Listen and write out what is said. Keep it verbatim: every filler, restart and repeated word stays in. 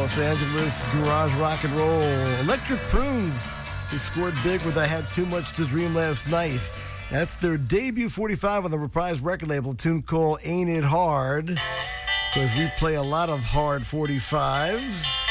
Los Angeles garage rock and roll. Electric Prunes, they scored big with I Had Too Much to Dream Last Night. That's their debut forty-five on the Reprise record label, a tune called Ain't It Hard, because we play a lot of hard forty-fives.